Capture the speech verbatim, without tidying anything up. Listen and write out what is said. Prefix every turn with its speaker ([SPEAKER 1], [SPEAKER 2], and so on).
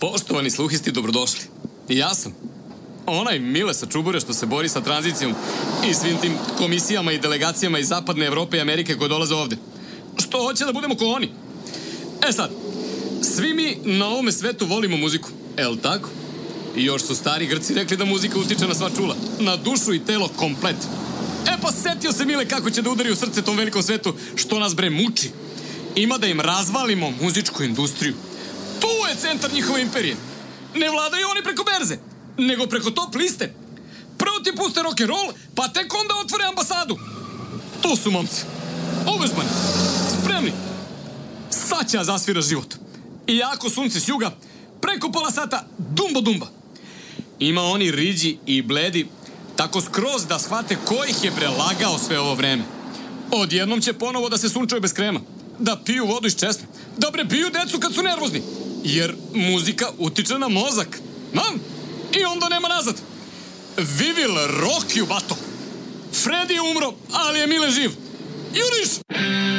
[SPEAKER 1] Poštovani sluhisti, dobrodošli. I ja sam. Onaj Mile sa Čubure što se bori sa tranzicijom i svim tim komisijama i delegacijama iz Zapadne Evrope i Amerike koje dolaze ovde. Što hoće da budemo ko oni. E sad, svi mi na ovome svetu volimo muziku, el tako? I još su stari Grci rekli da muzika utiče na sva čula, na dušu i telo komplet. E pa setio se Mile kako će da udari u srce tom velikom svetu što nas bre muči. Ima da im razvalimo muzičku industriju. Tu je centar njihove imperije. Ne vladaju oni preko berze, nego preko top liste. Prvo ti puste rock'n'roll, pa tek onda otvore ambasadu. Tu su momci, uvežbani, spremni. Sad će zasvira život. I jako sunce s juga, preko pola sata dumba dumba. Ima oni riđi i bledi, tako skroz da shvate ko ih je prelagao sve ovo vreme. Odjednom će ponovo da se sunčaju bez krema, da piju vodu iz česme, da bre biju decu kad su nervozni, jer muzika utiče na mozak. Nam? I onda nema nazad. We will rock you, bato. Freddy je umro, ali je Mile živ. Juriš!